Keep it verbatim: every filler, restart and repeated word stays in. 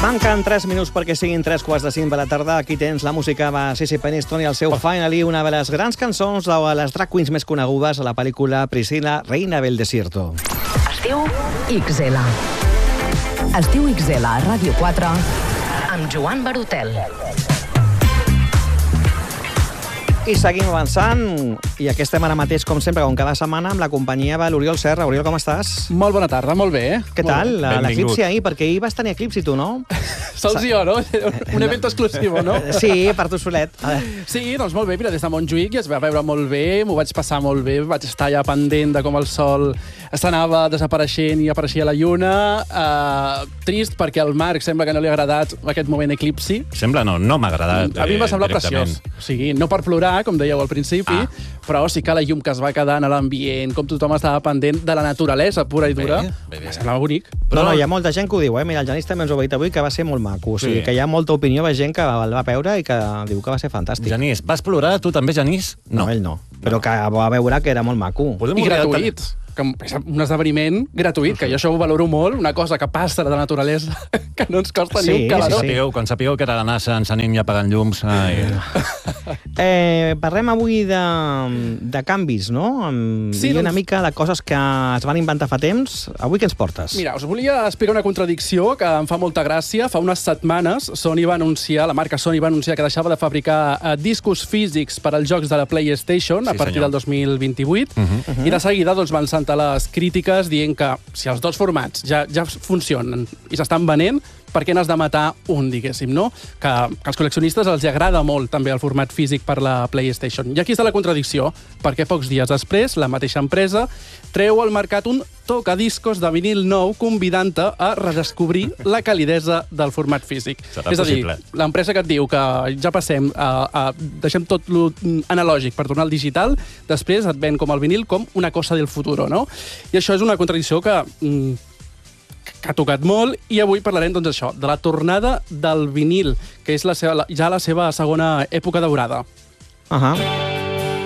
Manquen tres minuts perquè siguin tres quarts de cinc de la tarda. Aquí tens la música de Sissy Peniston i el seu Finally, una de les grans cançons de les drag queens més conegudes a la pel·lícula Priscilla, Reina del Desierto. Es diu ics ele. Es diu ics ele a Ràdio quatre amb Joan Barotel. I seguim avançant, i aquí estem ara mateix, com sempre, com cada setmana, amb la companyia de l'Oriol Serra. Oriol, com estàs? Molt bona tarda, molt bé. Què tal? L'eclipsi ahir, perquè ahir vas tenir eclipsi tu, no? Sols jo, no? Un event exclusiu, no? Sí, per tu solet. Sí, doncs molt bé, mira, des de Montjuïc ja es va veure molt bé, m'ho vaig passar molt bé, vaig estar allà pendent de com el sol s'anava desapareixent i apareixia la lluna. Uh, trist perquè al Marc sembla que no li ha agradat aquest moment eclipsi. Sembla no, no m'ha agradat. A mi em va semblar eh, preciós. O sigui, no per plorar, com dèieu al principi, ah. però sí que la llum que es va quedar en l'ambient, com tothom estava pendent de la naturalesa pura i dura, bé, bé, bé. Em semblava bonic. Però no, no, hi ha molta gent que ho diu, eh? Mira, el Genís també ens ho ha dit avui, que va ser molt maco. O sigui, sí. que hi ha molta opinió de gent que el va veure i que diu que va ser fantàstic. Genís, vas plorar? Tu també, Genís? No, no ell no. Però no. que va veure que era molt maco. I gratuït. Que és un esdeveniment gratuït, que jo això ho valoro molt, una cosa que passa de la naturalesa, que no ens costa sí, ni un calador. Sí, sí. Quan sapigueu que era la NASA, ens anem ja apagant llums. Ai. eh, parlem avui de, de canvis, no? Sí, I una doncs... mica de coses que es van inventar fa temps. Avui què ens portes? Mira, us volia explicar una contradicció que em fa molta gràcia. Fa unes setmanes Sony va anunciar, la marca Sony va anunciar que deixava de fabricar uh, discos físics per als jocs de la PlayStation sí, a partir senyor. del dos mil vint-i-vuit, uh -huh. Uh -huh. i de seguida doncs, van a les crítiques dient que si els dos formats ja, ja funcionen i s'estan venent, per què n'has de matar un, diguéssim, no? Que, que als col·leccionistes els agrada molt també el format físic per la PlayStation. I aquí està la contradicció, perquè pocs dies després la mateixa empresa treu al mercat un tocadiscos de vinil nou convidant-te a redescobrir la calidesa del format físic. És a dir, l'empresa que et diu que ja passem a, a deixem tot lo analògic per tornar al digital, després et ven com el vinil com una cosa del futuro, no? I això és una contradicció que mm, que ha tocat molt, i avui parlarem doncs això, de la tornada del vinil, que és la seva, ja la seva segona època daurada. Ahà. Uh-huh.